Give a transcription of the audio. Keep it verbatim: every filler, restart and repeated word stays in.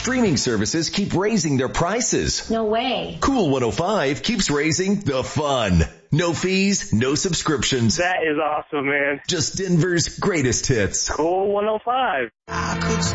streaming services keep raising their prices. No way. Cool one oh five keeps raising the fun. No fees, no subscriptions. That is awesome, man. Just Denver's greatest hits. Cool one oh five. I could